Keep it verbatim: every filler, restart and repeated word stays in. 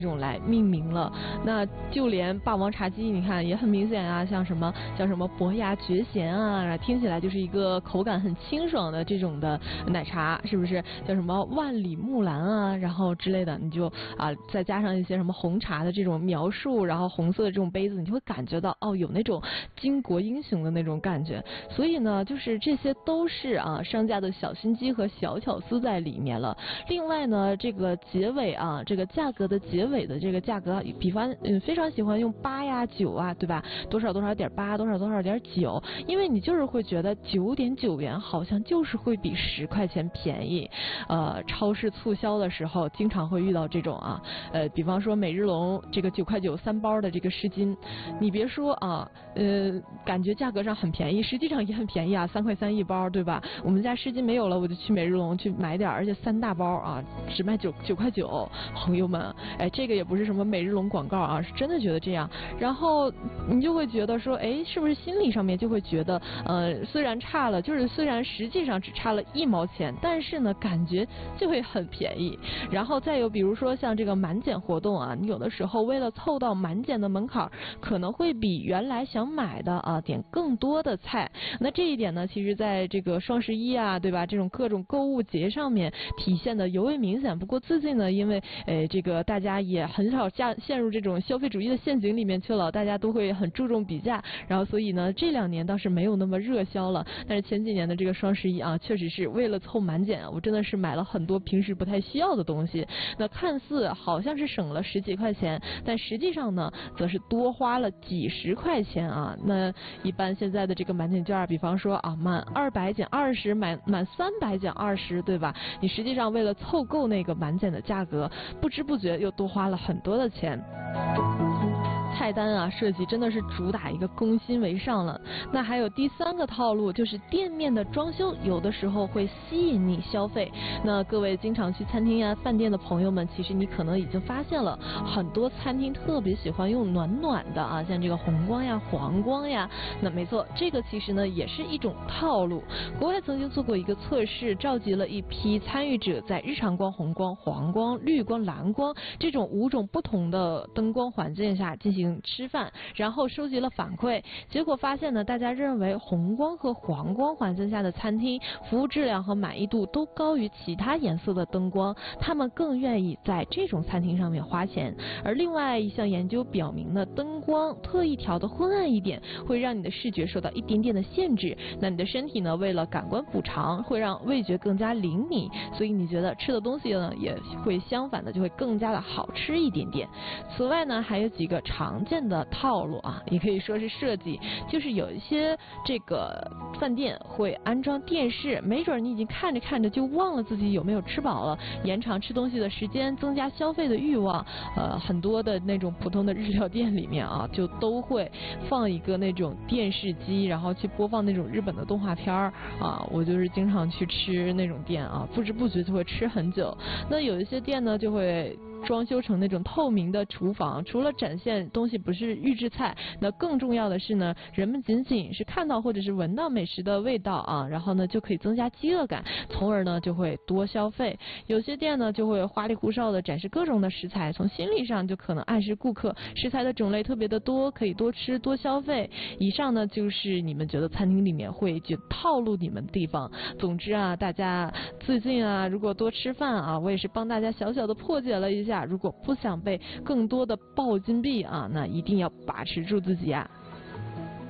这种来命名了。那就连霸王茶姬，你看也很明显啊，像什么像什么伯牙绝弦啊，听起来就是一个口感很清爽的这种的奶茶，是不是？叫什么万里木兰啊，然后之类的，你就啊再加上一些什么红茶的这种描述，然后红色的这种杯子，你就会感觉到哦有那种巾帼英雄的那种感觉。所以呢，就是这些都是啊商家的小心机和小巧思在里面了。另外呢，这个结尾啊，这个价格的结尾的这个价格，比方嗯非常喜欢用八呀九啊，对吧？多少多少点八，多少多少点九，因为你就是会觉得九点九元好像就是会比十块钱便宜。呃，超市促销的时候经常会遇到这种啊，呃，比方说每日龙这个九块九三包的这个湿巾，你别说啊，呃，感觉价格上很便宜，实际上也很便宜啊，三块三一包，对吧？我们家湿巾没有了，我就去每日龙去买点，而且三大包啊，只卖九九块九，朋友们，哎，这个也不是什么每日龙广告啊，是真的觉得这样。然后你就会觉得说，哎，是不是心理上面就会觉得，呃，虽然差了，就是虽然实际上只差了一毛钱，但是呢，感觉就会很便宜。然后再有比如说像这个满减活动啊，你有的时候为了凑到满减的门槛，可能会比原来想买的啊点更多的菜。那这一点呢，其实在这个双十一啊，对吧？这种各种购物节上面体现的尤为明显。不过最近呢，因为呃这个大家也很少下陷入这种消费主义的陷阱里面去了，大家都会很注重比价，然后所以呢这两年倒是没有那么热销了。但是前几年的这个双十一啊，确实是为了凑满减，我真的是买了很多平时不太需要的东西。那看似好像是省了十几块钱，但实际上呢，则是多花了几十块钱啊。那一般现在的这个满减券，比方说啊满二百减二十，满满三百减二十，对吧？你实际上为了凑够那个满减的价格，不知不觉又多花了很多的钱。菜单啊设计真的是主打一个攻心为上了。那还有第三个套路，就是店面的装修有的时候会吸引你消费。那各位经常去餐厅呀、饭店的朋友们，其实你可能已经发现了，很多餐厅特别喜欢用暖暖的啊，像这个红光呀、黄光呀。那没错，这个其实呢也是一种套路。国外曾经做过一个测试，召集了一批参与者，在日常光、红光、黄光、绿光、蓝光这种五种不同的灯光环境下进行吃饭，然后收集了反馈，结果发现呢，大家认为红光和黄光环境下的餐厅服务质量和满意度都高于其他颜色的灯光，他们更愿意在这种餐厅上面花钱。而另外一项研究表明呢，灯光特意调的昏暗一点，会让你的视觉受到一点点的限制，那你的身体呢，为了感官补偿，会让味觉更加灵敏，所以你觉得吃的东西呢，也会相反的就会更加的好吃一点点。此外呢，还有几个常见的套路啊，也可以说是设计，就是有一些这个饭店会安装电视，没准你已经看着看着就忘了自己有没有吃饱了，延长吃东西的时间，增加消费的欲望。呃，很多的那种普通的日料店里面啊，就都会放一个那种电视机，然后去播放那种日本的动画片儿啊。我就是经常去吃那种店啊，不知不觉就会吃很久。那有一些店呢，就会装修成那种透明的厨房，除了展现东西不是预制菜，那更重要的是呢，人们仅仅是看到或者是闻到美食的味道啊，然后呢就可以增加饥饿感，从而呢就会多消费。有些店呢就会花里胡哨的展示各种的食材，从心理上就可能暗示顾客食材的种类特别的多，可以多吃多消费。以上呢就是你们觉得餐厅里面会去套路你们的地方。总之啊，大家最近啊如果多吃饭啊，我也是帮大家小小的破解了一下，如果不想被更多的爆金币啊，那一定要把持住自己啊。